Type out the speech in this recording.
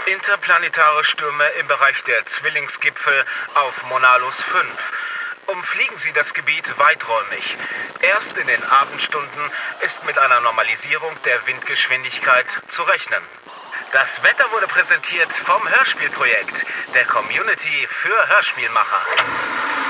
Interplanetare Stürme im Bereich der Zwillingsgipfel auf Monalus 5. Umfliegen Sie das Gebiet weiträumig. Erst in den Abendstunden ist mit einer Normalisierung der Windgeschwindigkeit zu rechnen. Das Wetter wurde präsentiert vom Hörspielprojekt, der Community für Hörspielmacher.